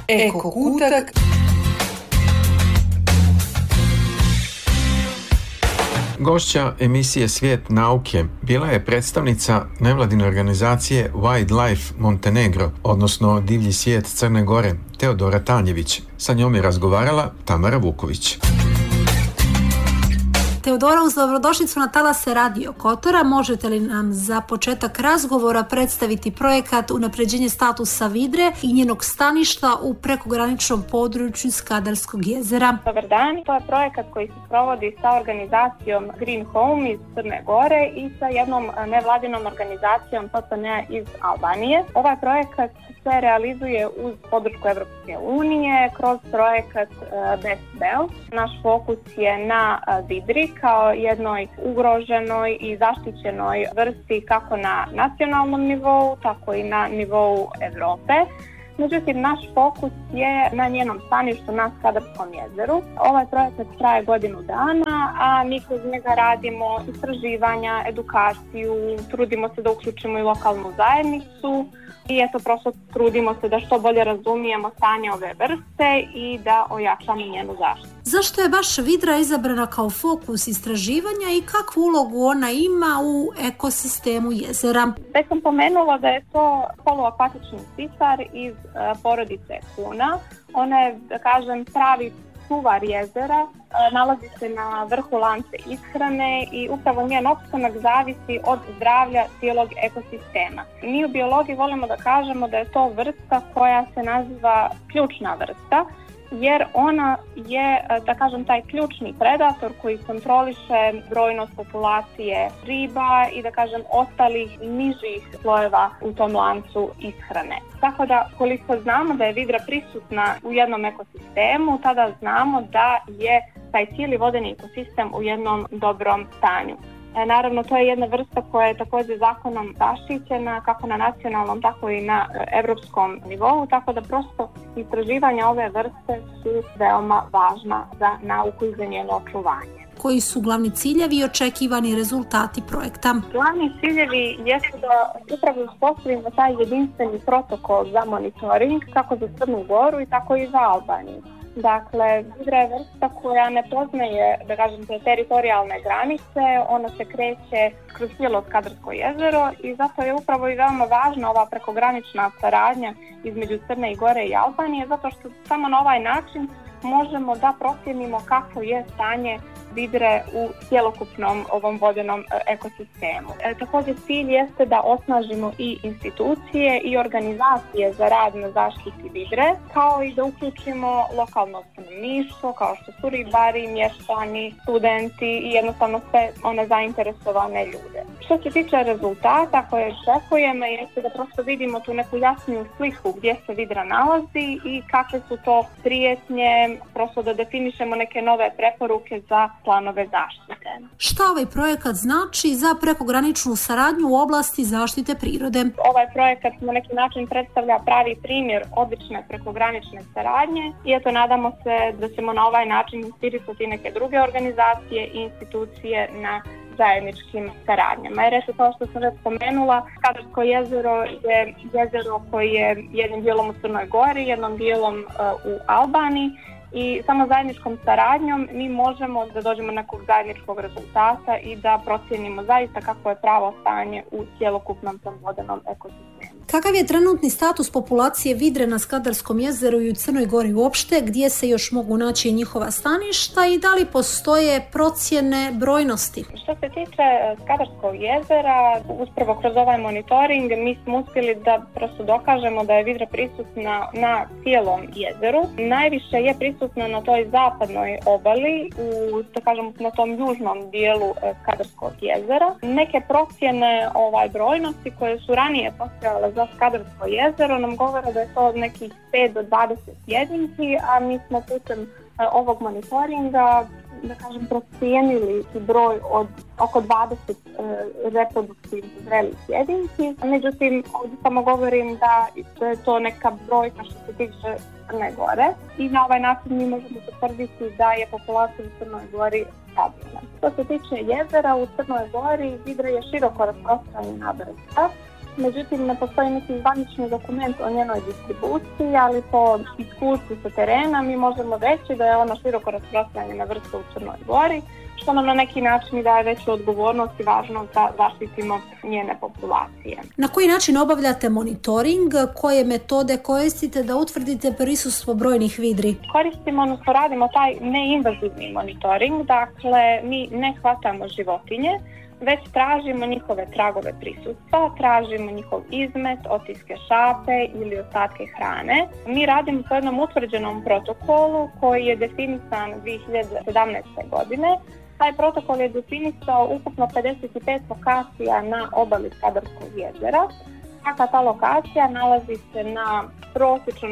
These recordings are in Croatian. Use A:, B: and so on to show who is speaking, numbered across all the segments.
A: Eko kutak.
B: Gošća emisije Svijet nauke bila je predstavnica nevladine organizacije Wildlife Montenegro, odnosno Divlji svijet Crne Gore, Teodora Tanjević. Sa njom je razgovarala Tamara Vuković.
C: Teodora, uz dobrodošlicu na talase Radio Kotora. Možete li nam za početak razgovora predstaviti projekat Unapređenje statusa vidre i njenog staništa u prekograničnom području Skadarskog jezera?
D: Dobar dan, to je projekat koji se provodi sa organizacijom Green Home iz Crne Gore i sa jednom nevladinom organizacijom PPN iz Albanije. Ovaj projekat se realizuje uz podršku Evropske unije kroz projekat Best Bell. Naš fokus je na vidri kao jednoj ugroženoj i zaštićenoj vrsti kako na nacionalnom nivou, tako i na nivou Evrope. Međutim, naš fokus je na njenom staništu na Skadarskom jezeru. Ovaj projekat traje godinu dana, a mi kroz njega radimo istraživanja, edukaciju, trudimo se da uključimo i lokalnu zajednicu i prosto trudimo se da što bolje razumijemo stanje ove vrste i da ojačamo njenu zaštitu.
C: Zašto je baš vidra izabrana kao fokus istraživanja i kakvu ulogu ona ima u ekosistemu jezera?
D: Već sam pomenula da je to poluakvatični ptičar iz porodice kuna. Ona je, da kažem, pravi čuvar jezera, nalazi se na vrhu lance ishrane i upravo njen opstanak zavisi od zdravlja cijelog ekosistema. Mi u biologiji volimo da kažemo da je to vrsta koja se naziva ključna vrsta, jer ona je, da kažem, taj ključni predator koji kontroliše brojnost populacije riba i, da kažem, ostalih nižih slojeva u tom lancu ishrane. Tako da, koliko znamo da je vidra prisutna u jednom ekosistemu, tada znamo da je taj cijeli vodeni ekosistem u jednom dobrom stanju. Naravno, to je jedna vrsta koja je također zakonom zaštićena kako na nacionalnom, tako i na evropskom nivou, tako da prosto istraživanja ove vrste su veoma važna za nauku i za njeno očuvanje.
C: Koji su glavni ciljevi i očekivani rezultati projekta?
D: Glavni ciljevi jesu da upravo uspostavimo taj jedinstveni protokol za monitoring kako za Crnu Goru i tako i za Albaniju. Dakle, vidra je vrsta koja ne poznaje, da kažem, teritorijalne granice, ona se kreće kroz cijelo Skadarsko jezero i zato je upravo i veoma važna ova prekogranična saradnja između Crne Gore i Albanije, zato što samo na ovaj način možemo da procjenimo kako je stanje vidre u cjelokupnom ovom vodenom ekosistemu. Također cilj jeste da osnažimo i institucije i organizacije za rad na zaštiti vidre, kao i da uključimo lokalno stanovništvo, kao što su ribari, mještani, studenti i jednostavno sve one zainteresovane ljude. Što se tiče rezultata koje očekujemo jeste da prosto vidimo tu neku jasniju sliku gdje se vidra nalazi i kakve su to prijetnje, prosto da definišemo neke nove preporuke za planove zaštite.
C: Šta ovaj projekat znači za prekograničnu saradnju u oblasti zaštite prirode?
D: Ovaj projekat na neki način predstavlja pravi primjer odlične prekogranične saradnje i nadamo se da ćemo na ovaj način inspirisati neke druge organizacije i institucije na zajedničkim saradnjama. Jer kao što sam već spomenula, Skadarsko jezero je jezero koje je jednim dijelom u Crnoj Gori, jednom dijelom u Albaniji i samo zajedničkom saradnjom mi možemo da dođemo do nekog zajedničkog rezultata i da procijenimo zaista kako je pravo stanje u cjelokupnom tom vodenom ekosistemu.
C: Kakav je trenutni status populacije vidre na Skadarskom jezeru i u Crnoj Gori uopšte, gdje se još mogu naći njihova staništa i da li postoje procjene brojnosti?
D: Što se tiče Skadarskog jezera, uspravo kroz ovaj monitoring mi smo uspjeli da prosto dokažemo da je vidra prisutna na cijelom jezeru. Najviše je prisutna na toj zapadnoj obali, da kažem, na tom južnom dijelu Skadarskog jezera. Neke procjene brojnosti koje su ranije postojale za Skadarsko jezero nam govore da je to od nekih 5 do 20 jedinki, a mi smo putem ovog monitoringa, da kažem, procijenili broj od oko 20 reproduktivnih zrelih jedinki. Međutim, ovdje samo govorim da je to neka brojka što se tiče Crne Gore i na ovaj način mi možemo potvrditi da je populacija u Crnoj Gori stabilna. Što se tiče jezera u Crnoj Gori, vidra je široko rasprostranjena vrsta Međutim, ne postoji neki zvanični dokument o njenoj distribuciji, ali po iskustvu sa terena mi možemo reći da je ona široko rasprostranjena vrsta u Crnoj Gori, što nam na neki način daje veću odgovornost i važnost da zaštitimo njene populacije.
C: Na koji način obavljate monitoring? Koje metode koristite da utvrdite prisustvo brojnih vidri?
D: Koristimo, odnosno radimo taj neinvazivni monitoring, dakle mi ne hvatamo životinje, već tražimo njihove tragove prisustva, tražimo njihov izmet, otiske šape ili ostatke hrane. Mi radimo po jednom utvrđenom protokolu koji je definisan 2017. godine. Taj protokol je definisao ukupno 55 lokacija na obali Skadarskog jezera. Svaka ta lokacija nalazi se na prosječno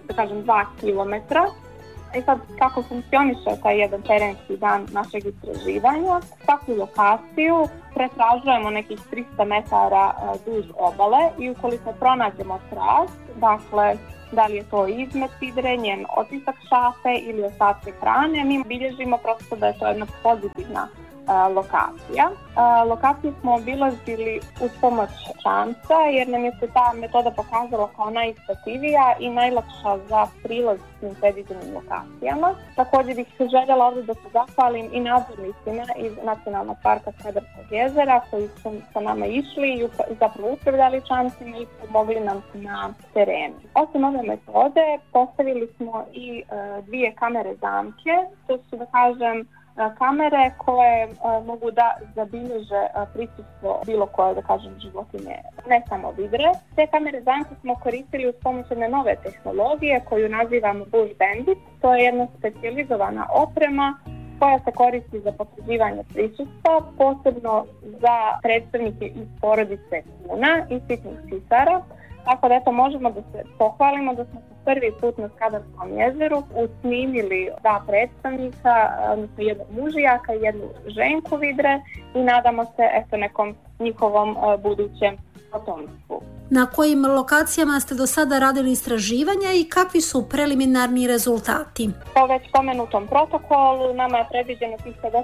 D: 2 km. I sad kako funkcioniše taj jedan terenski dan našeg istraživanja, svaku lokaciju pretražujemo nekih 300 metara duž obale i ukoliko pronađemo trag, dakle da li je to izmet vidre, njen otisak šape ili ostatke hrane, mi bilježimo prosto da je to jedna pozitivna lokacija. Lokaciju smo obilazili uz pomoć čamca jer nam je se ta metoda pokazala kao najisplativija i najlakša za prilaz tim predviđenim lokacijama. Također bih se željela ovdje da se zahvalim i nadzornicima iz Nacionalnog parka Skadarskog jezera koji su sa nama išli i zapravo upravljali čamcima i pomogli nam na terenu. Osim ove metode postavili smo i 2 kamere zamke, to su da kažem kamere koje mogu da zabilježe prisustvo bilo koje, da kažem, životinje, ne samo vidre. Te kamere zamke smo koristili uz pomoć jedne nove tehnologije koju nazivamo Bush Bandit. To je jedna specijalizovana oprema koja se koristi za potvrđivanje prisustva, posebno za predstavnike iz porodice tuna i sitnih sisara. Tako da možemo da se pohvalimo da smo se prvi put na Skadarskom jezeru usnimili 2 predstavnika, odnosno jednog mužijaka i jednu ženku vidre i nadamo se nekom njihovom budućem potomstvu.
C: Na kojim lokacijama ste do sada radili istraživanja i kakvi su preliminarni rezultati?
D: Po već spomenutom protokolu nama je predviđeno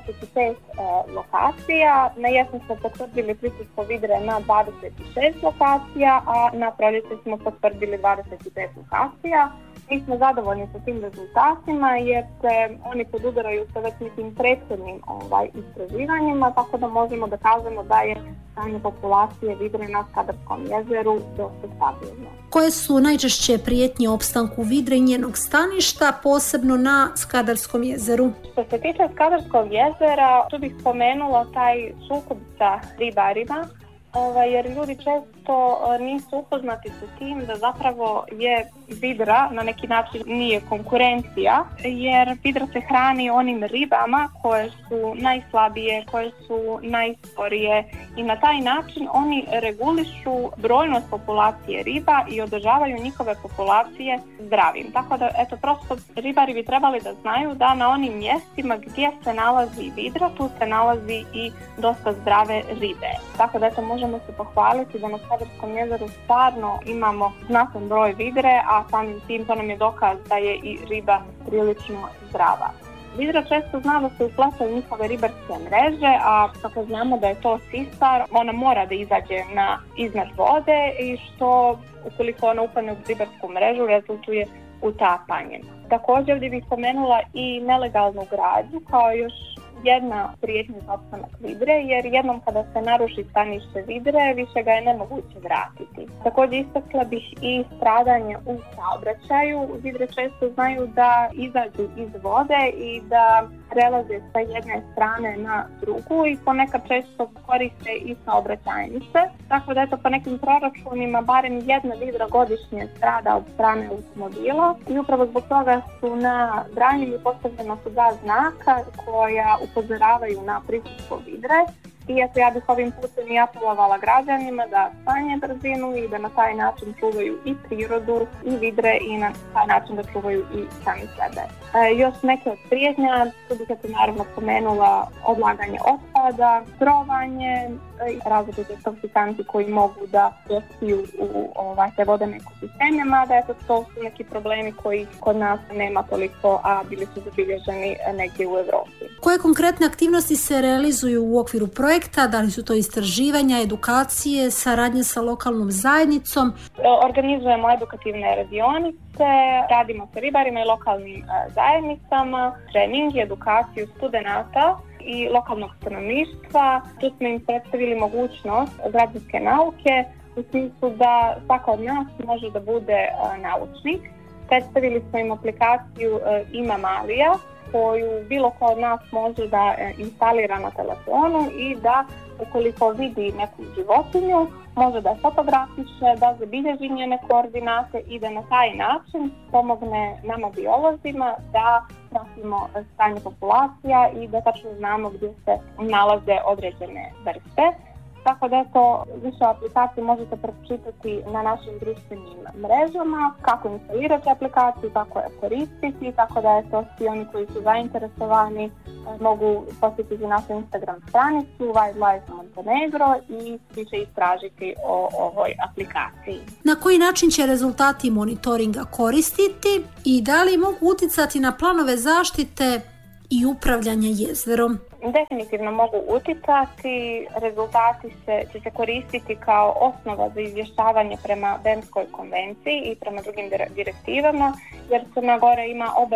D: 55 lokacija. Na jesen smo potvrdili prisustvo vidre na 26 lokacija, a na proljeće smo potvrdili 25 lokacija. Mi smo zadovoljni sa tim rezultatima jer se oni podudaraju sa već nekim prethodnim istraživanjima, tako da možemo da kažemo da je stanje populacije vidre na Skadarskom jezeru dosta stabilno.
C: Koje su najčešće prijetnje opstanku vidre i njenog staništa, posebno na Skadarskom jezeru?
D: Što se tiče Skadarskog jezera, tu bih spomenula taj sukob sa ribarima, jer ljudi često nisu upoznati sa tim da zapravo je vidra na neki način nije konkurencija, jer vidra se hrani onim ribama koje su najslabije, koje su najsporije i na taj način oni regulišu brojnost populacije riba i održavaju njihove populacije zdravim. Tako da prosto ribari bi trebali da znaju da na onim mjestima gdje se nalazi vidra, tu se nalazi i dosta zdrave ribe. Tako da možemo se pohvaliti da na Skadarskom jezeru stvarno imamo znatan broj vidre, a samim tim to nam je dokaz da je i riba prilično zdrava. Vidra često zna da se upletaju njihove ribarske mreže, a kako znamo da je to sisar, ona mora da izađe iznad vode i što ukoliko ona upadne u ribarsku mrežu rezultuje utapanjem. Također ovdje bih spomenula i nelegalnu gradnju kao još jedna prijetnja za opstanak vidre, jer jednom kada se naruši stanište vidre, više ga je nemoguće vratiti. Također istakla bih i stradanje u saobraćaju. Vidre često znaju da izađu iz vode i da prelaze sa jedne strane na drugu i ponekad često koriste i saobraćajnice. Tako da po nekim proračunima barem jedna vidra godišnje strada od strane automobila i upravo zbog toga su na branilju postavljena su 2 znaka koja upozoravaju na prisustvo vidre. I ja bih ovim putem i apelovala građanima da stanje brzinu i da na taj način čuvaju i prirodu i vidre i na taj način da čuvaju i sami sebe. Još neke od prijetnja, tu bih naravno spomenula odlaganje otpada. otpada, trovanje i različite toksikanti koji mogu da dospiju u te vodene ekosisteme, mada eto to su neki problemi koji kod nas nema toliko, a bili su zabilježeni negdje u Evropi.
C: Koje konkretne aktivnosti se realizuju u okviru projekta? Da li su to istraživanja, edukacije, saradnje sa lokalnom zajednicom?
D: Organizujemo edukativne radionice, radimo sa ribarima i lokalnim zajednicama, trening i edukaciju studenata i lokalnog stanovništva. Tu smo im predstavili mogućnost građanske nauke u smislu da svaka od nas može da bude naučnik. Predstavili smo im aplikaciju Ima Malija koju bilo ko od nas može da instalira na telefonu i da ukoliko vidi neku životinju može da je fotografiše, da zabilježi njene koordinate i da na taj način pomogne nama biolozima da pratimo stanje populacija i da tačno znamo gdje se nalaze određene vrste. Tako da to više aplikacije možete pročitati na našim društvenim mrežama, kako instalirati aplikaciju, kako je koristiti, tako da je to svi oni koji su zainteresovani mogu posjetiti našu Instagram stranicu Wildlife Montenegro i više istražiti o ovoj aplikaciji.
C: Na koji način će rezultati monitoringa koristiti i da li mogu utjecati na planove zaštite i upravljanja jezerom?
D: Definitivno mogu utjecati, rezultati će se koristiti kao osnova za izvještavanje prema Bernskoj konvenciji i prema drugim direktivama, jer Crna Gora ima